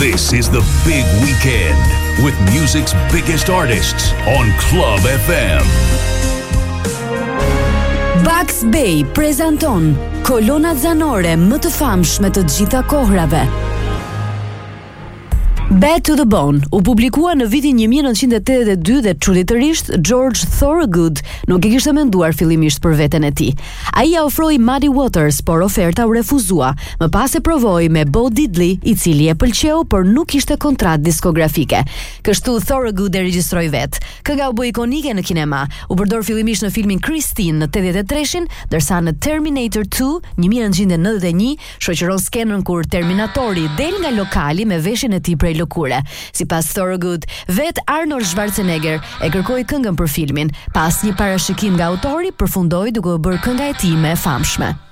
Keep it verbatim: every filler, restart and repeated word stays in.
This is the big weekend with music's biggest artists on Club F M. Bugs Bay prezanton kolonat zanore më të famshme të gjitha kohrave. Bad to the Bone u publikua në vitin një mijë nëntëqind e tetëdhjetë e dy dhe çuditërisht George Thorogood nuk e kishte menduar fillimisht për veten e tij. Ai ja ofroi Muddy Waters, por oferta u refuzua. Më pas e provoi me Bo Diddley, i cili e pëlqeu, por nuk kishte kontratë diskografike. Kështu Thorogood e regjistroi vet. Kënga u bë ikonike në kinema. U përdor fillimisht në filmin Christine në tetëdhjetë e treshin, ndërsa në Terminator dy një mijë nëntëqind e nëntëdhjetë e një shoqëron skenën kur Terminatori del nga lokali me veshjen e tij prej lëkure. Sipas Thorogood, vet Arnold Schwarzenegger e kërkoi këngën për filmin. Pas një parashikim nga autori, përfundoi duke u bërë kënga e tij më e famshme.